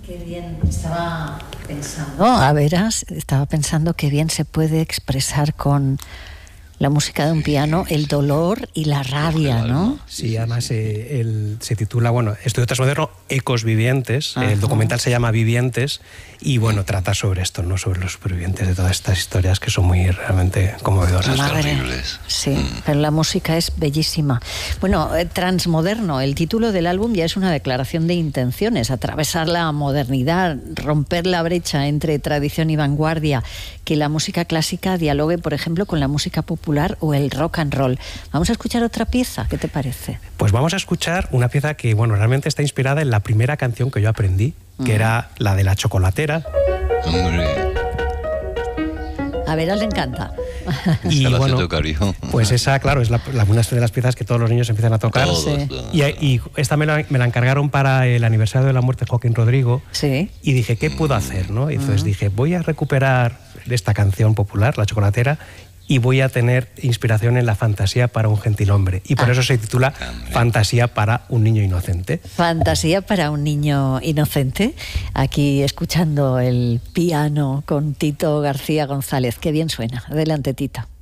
Qué bien, estaba pensando, estaba pensando qué bien se puede expresar con la música de un piano el dolor y la rabia, ¿no? Sí, además se titula, Estudio Transmoderno, Ecos Vivientes. Ajá. El documental se llama Vivientes y, trata sobre esto, ¿no? Sobre los supervivientes de todas estas historias que son muy realmente conmovedoras. Terribles. Sí, pero la música es bellísima. Transmoderno, el título del álbum ya es una declaración de intenciones, atravesar la modernidad, romper la brecha entre tradición y vanguardia, que la música clásica dialogue, por ejemplo, con la música popular o el rock and roll. Vamos a escuchar otra pieza, ¿qué te parece? Pues vamos a escuchar una pieza que, realmente está inspirada en la primera canción que yo aprendí, que era la de La Chocolatera. ¡Hombre! A Vera le encanta. Y pues esa, claro, es una de las piezas que todos los niños empiezan a tocar. Todos. Y esta me la encargaron para el aniversario de la muerte de Joaquín Rodrigo. Sí. Y dije, ¿qué puedo hacer, no? Y entonces dije, voy a recuperar esta canción popular, La Chocolatera, y voy a tener inspiración en la fantasía para un gentilhombre. Y por eso se titula Fantasía para un niño inocente. Fantasía para un niño inocente. Aquí escuchando el piano con Tito García González. Qué bien suena. Adelante, Tito.